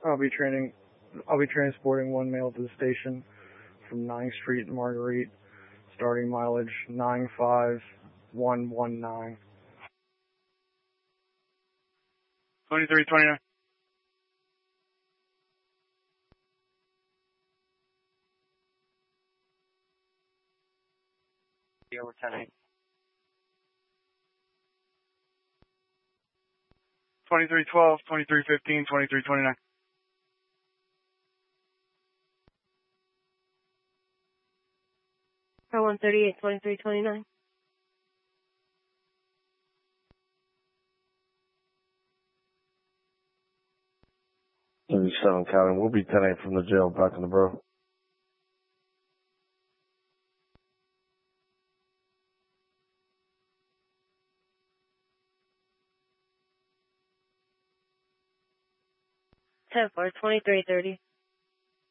I'll be transporting one male to the station from 9th Street, Marguerite, starting mileage 95119. 2329. Over 10-8. 2312, 2315, 2329. Car 138, 2329. County. We'll be 10-8 from the jail back in the borough. Ten for 2330.